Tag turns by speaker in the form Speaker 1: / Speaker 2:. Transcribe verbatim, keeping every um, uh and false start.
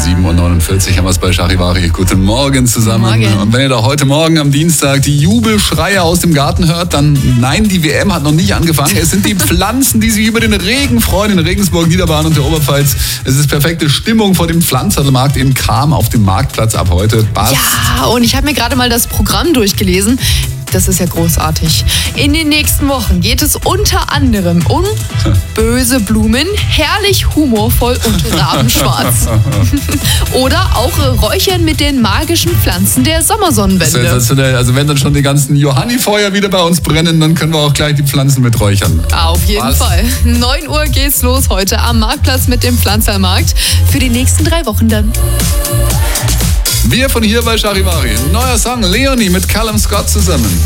Speaker 1: sieben Uhr neunundvierzig haben wir es bei Charivari. Guten Morgen zusammen.
Speaker 2: Morgen.
Speaker 1: Und wenn ihr da heute Morgen am Dienstag die Jubelschreie aus dem Garten hört, dann nein, die W M hat noch nicht angefangen. Es sind die Pflanzen, die sich über den Regen freuen in Regensburg, Niederbayern und der Oberpfalz. Es ist perfekte Stimmung vor dem Pflanzermarkt in Cham auf dem Marktplatz ab heute. Bast.
Speaker 2: Ja, und ich habe mir gerade mal das Programm durchgelesen. Das ist ja großartig. In den nächsten Wochen geht es unter anderem um böse Blumen, herrlich humorvoll und rabenschwarz. Oder auch Räuchern mit den magischen Pflanzen der Sommersonnenwende.
Speaker 1: Sensationell. Also wenn dann schon die ganzen Johannifeuer wieder bei uns brennen, dann können wir auch gleich die Pflanzen mit räuchern.
Speaker 2: Auf jeden
Speaker 1: Was?
Speaker 2: Fall. neun Uhr geht's los heute am Marktplatz mit dem Pflanzermarkt. Für die nächsten drei Wochen dann.
Speaker 1: Wir von hier bei Charivari. Neuer Song, Leonie mit Callum Scott zusammen.